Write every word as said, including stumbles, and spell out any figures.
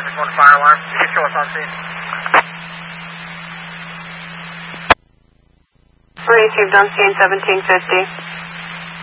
traffic one fire alarm. You can show us on scene. Received on scene seventeen fifty.